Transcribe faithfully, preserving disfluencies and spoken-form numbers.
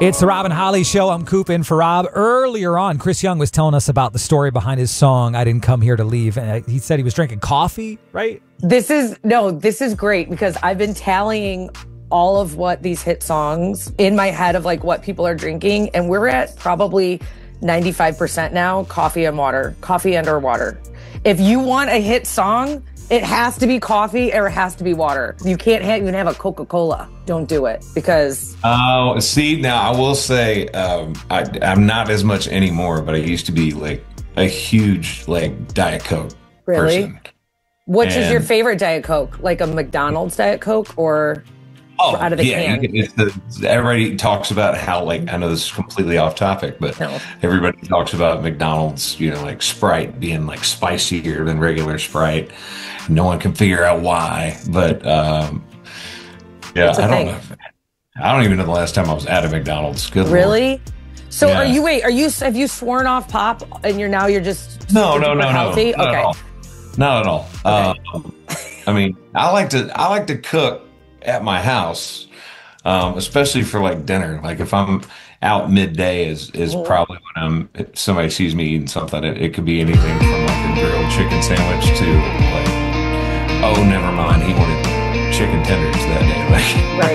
It's the Rob and Holly Show. I'm Coop in for Rob. Earlier on, Chris Young was telling us about the story behind his song, I Didn't Come Here to Leave. And he said he was drinking coffee, right? This is, no, this is great because I've been tallying all of what these hit songs in my head of like what people are drinking. And we're at probably ninety-five percent now, coffee and water, coffee and or water. If you want a hit song, it has to be coffee or it has to be water. You can't ha- even have a Coca-Cola. Don't do it because... Oh, see, now I will say um, I, I'm not as much anymore, but I used to be like a huge like Diet Coke Really? person. Which And- is your favorite Diet Coke? Like a McDonald's Diet Coke or Oh, out of the yeah, can? it's the, everybody talks about how, like, I know this is completely off topic, but No. everybody talks about McDonald's, you know, like Sprite being like spicier than regular Sprite. No one can figure out why, but um, yeah, That's a I don't thing. know. If, I don't even know the last time I was at a McDonald's. Good Lord. Really? So Yeah. are you, wait, are you, have you sworn off pop and you're now you're just No, super no, no, duper no, healthy? not Okay. at all. Not at all. Um, I mean, I like to, I like to cook at my house. Um, especially for like dinner. Like if I'm out midday is, is Mm-hmm. probably when I'm, if somebody sees me eating something. It, it could be anything from like a grilled chicken sandwich to like, oh, never mind. He wanted chicken tenders that day. Like, Right.